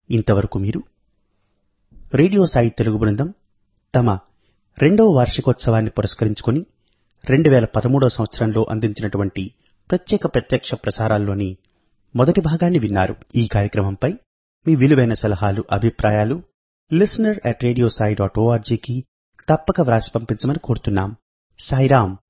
ఇంతవరకు మీరు రేడియో సాయి తెలుగు బృందం తమ 2వ వార్షికోత్సవాన్ని పురస్కరించుకుని 2013వ సంవత్సరంలో అందించినటువంటి ప్రత్యక్ష ప్రసారాల్లోని మొదటి భాగాన్ని విన్నారు. ఈ కార్యక్రమంపై మీ విలువైన సలహాలు, అభిప్రాయాలు listener@radiosai.org కి తప్పక వ్రాసి పంపించమని కోరుతున్నాం. సాయిరాం.